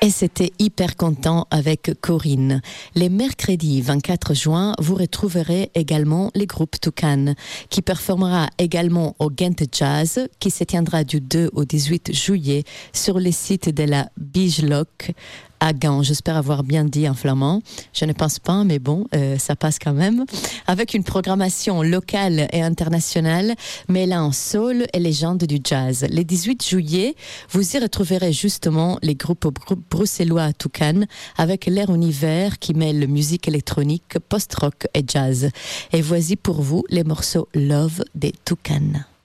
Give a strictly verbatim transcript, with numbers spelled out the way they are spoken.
Et c'était hyper content avec Corinne. Les mercredis vingt-quatre juin, vous retrouverez également les groupes Toucan, qui performera également au Ghent Jazz, qui se tiendra du deux au dix-huit juillet sur le site de la Bijlock à Gand. J'espère avoir bien dit en flamand. Je ne pense pas, mais bon, euh, ça passe quand même. Avec une programmation locale et internationale, mêlant soul et légende du jazz. Le dix-huit juillet, vous y retrouverez justement les groupes, groupes bruxellois Toucan, avec leur univers qui mêle musique électronique, post-rock et jazz. Et voici pour vous les morceaux Love des Toucan.